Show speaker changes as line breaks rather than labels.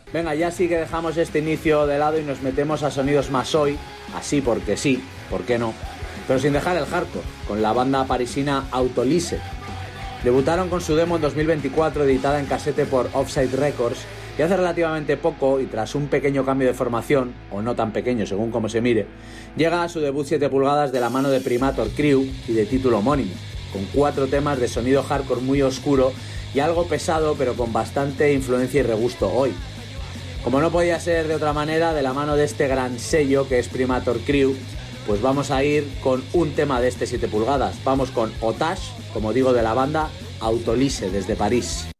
Venga, ya sí que dejamos este inicio de lado y nos metemos a sonidos más hoy, así porque sí, ¿por qué no? Pero sin dejar el hardcore, con la banda parisina Autolise. Debutaron con su demo en 2024, editada en casete por Offside Records, y hace relativamente poco, y tras un pequeño cambio de formación, o no tan pequeño según como se mire, llega a su debut 7 pulgadas de la mano de Primator Crew y de título homónimo, con 4 temas de sonido hardcore muy oscuro y algo pesado, pero con bastante influencia y regusto hoy. Como no podía ser de otra manera, de la mano de este gran sello que es Primator Crew, pues vamos a ir con un tema de este 7 pulgadas. Vamos con Otage, como digo, de la banda Autolise desde París.